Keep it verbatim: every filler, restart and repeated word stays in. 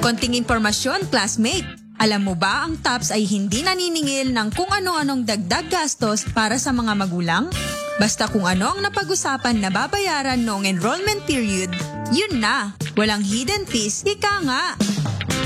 Konting impormasyon, classmate. Alam mo ba ang TAPS ay hindi naniningil ng kung ano-anong dagdag gastos para sa mga magulang? Basta kung ano ang napag-usapan na babayaran noong enrollment period, yun na. Walang hidden fees, ika nga.